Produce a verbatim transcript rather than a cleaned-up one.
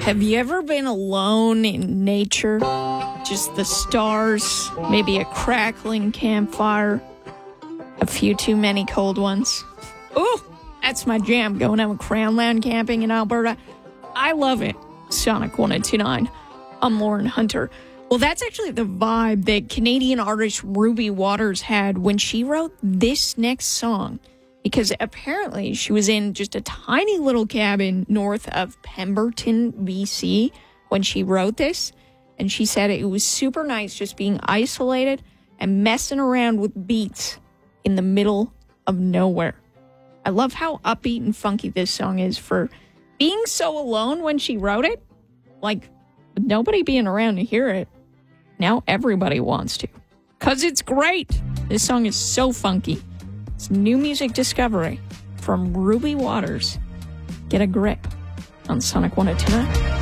Have you ever been alone in nature? Just the stars, maybe a crackling campfire, a few too many cold ones. Ooh, that's my jam, going out with Crownland camping in Alberta. I love it. Sonic one oh two nine. I'm Lauren Hunter. Well, that's actually the vibe that Canadian artist Ruby Waters had when she wrote this next song. Because apparently she was in just a tiny little cabin north of Pemberton, B C, when she wrote this. And she said it was super nice just being isolated and messing around with beats in the middle of nowhere. I love how upbeat and funky this song is for being so alone when she wrote it. Like, with nobody being around to hear it, now everybody wants to. Because it's great. This song is so funky. It's new music discovery from Ruby Waters. Get a grip on Sonic one oh two nine.